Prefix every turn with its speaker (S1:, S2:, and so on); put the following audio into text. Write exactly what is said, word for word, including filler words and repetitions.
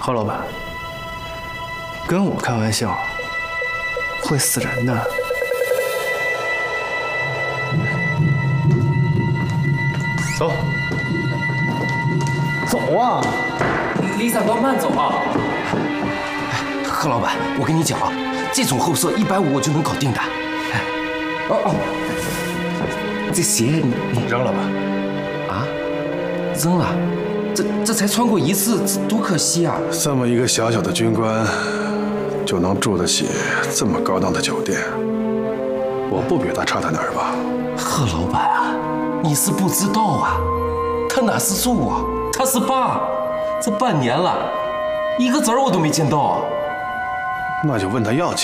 S1: 何老板，跟我开玩笑会死人的。走，走啊！
S2: 李三哥，慢走啊！哎，何老板，我跟你讲啊，这种后色一百五我就能搞定的。哎，哦哦，这鞋你你
S1: 扔了吧。
S2: 啊？扔了？这这才穿过一次，这多可惜啊！
S3: 这么一个小小的军官，就能住得起这么高档的酒店，我不比他差在哪儿吧？
S2: 贺老板啊，你是不知道啊，他哪是住啊，他是爸，这半年了，一个子儿我都没见到啊。
S3: 那就问他要钱。